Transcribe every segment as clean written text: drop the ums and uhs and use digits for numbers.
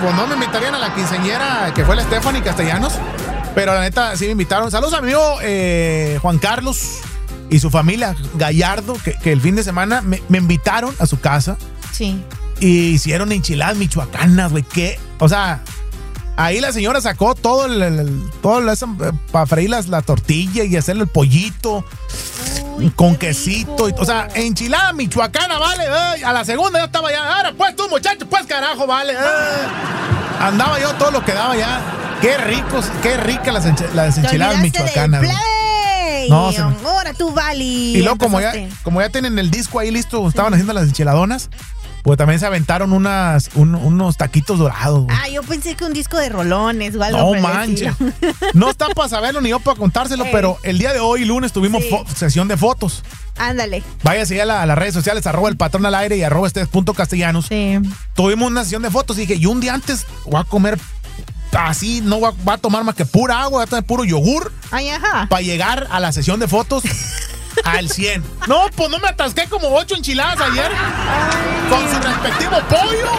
pues no me invitarían a la quinceañera que fue la Stephanie Castellanos, pero la neta sí me invitaron. Saludos a mi amigo Juan Carlos y su familia Gallardo, que el fin de semana me invitaron a su casa. Sí. Y hicieron enchiladas michoacanas, güey. O sea, ahí la señora sacó todo eso para freír la tortilla y hacerle el pollito. Uy, con quesito. O sea, enchilada michoacana, vale. A la segunda ya estaba ya. Ahora pues tú, muchachos, pues carajo, vale. Andaba yo todo lo que daba ya. Qué ricos, qué ricas las enchiladas michoacanas. No, ahora tú, Vali. Y luego como ya tienen el disco ahí listo, estaban haciendo las enchiladonas. Pues también se aventaron unos taquitos dorados. Ah, yo pensé que un disco de rolones o algo. No manches. No está para saberlo ni yo para contárselo, pero el día de hoy, lunes, tuvimos sesión de fotos. Ándale. Váyase a las redes sociales, @elpatrón_al_aire y @ustedes.castellanos. Sí. Tuvimos una sesión de fotos y dije, y un día antes voy a comer así, no voy a tomar más que pura agua, voy a tomar puro yogur. Ay, ajá. Para llegar a la sesión de fotos al 100. No, pues no me atasqué como 8 enchiladas ayer. Con su respectivo pollo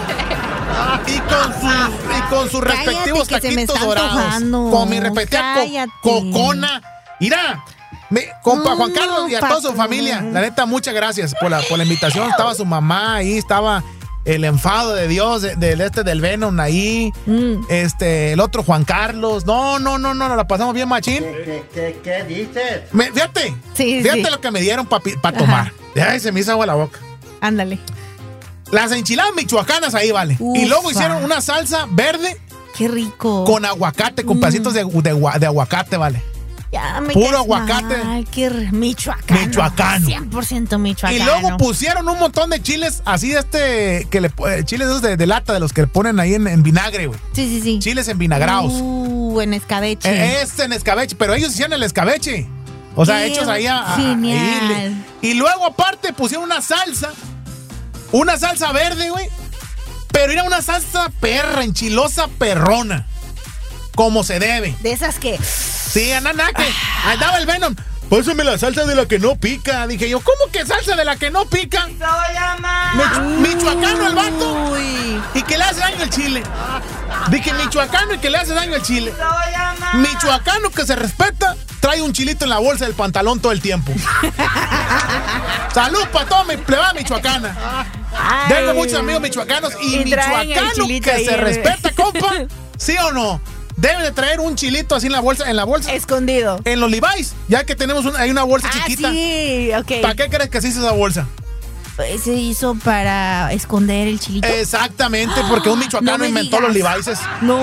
y con sus respectivos taquitos dorados. Con mi respectiva cocona. Mira, compa Juan Carlos y a toda su familia. La neta, muchas gracias por la invitación. Estaba su mamá ahí, estaba el enfado de Dios del Venom ahí. El otro Juan Carlos. No, la pasamos bien machín. ¿Qué dices? Fíjate lo que me dieron para tomar. Ay, se me hizo agua la boca. Ándale. Las enchiladas michoacanas ahí, vale. Ufa. Y luego hicieron una salsa verde. Qué rico. Con aguacate, con pedacitos de aguacate, vale. Ya me puro aguacate. Mal, qué michoacano. 100% michoacano. Y luego pusieron un montón de chiles así chiles esos de lata, de los que ponen ahí en vinagre, güey. Sí. Chiles en vinagrados. En escabeche. En escabeche, pero ellos hicieron el escabeche. O sea, hechos ahí genial. Y luego aparte pusieron una salsa verde, güey. Pero era una salsa enchilosa, perrona. Como se debe. De esas que... Sí, que andaba el Venom. Pásame la salsa de la que no pica. Dije yo, ¿cómo que salsa de la que no pica? Michoacano el vato. Uy. Y que le hace daño el chile. Dije michoacano y que le hace daño el chile. Michoacano que se respeta, trae un chilito en la bolsa del pantalón todo el tiempo. Salud para toda mi plebada michoacana. Tengo muchos amigos michoacanos y michoacano que se respeta, compa. ¿Sí o no? Deben de traer un chilito así en la bolsa. Escondido. En los Levi's, ya que tenemos hay una bolsa chiquita. Sí, ok. ¿Para qué crees que se hizo esa bolsa? Se hizo para esconder el chilito. Exactamente, porque un michoacano inventó los Levi's. No